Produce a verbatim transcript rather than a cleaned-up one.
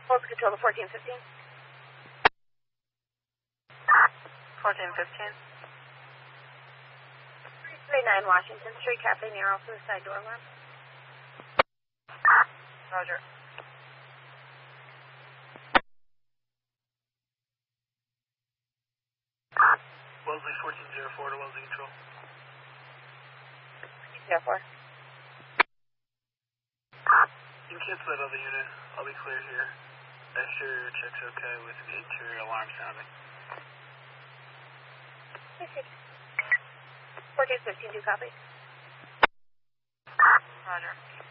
Hold control to fourteen fifteen. fourteen fifteen. three three nine Washington Street, Cafe Nero, suicide door alarm. Roger. Wellesley fourteen zero four to Wellesley Control. zero four. You can cancel that other unit. I'll be clear here. Exterior check's okay with the interior alarm sounding. fourteen fifteen, do copy. Roger.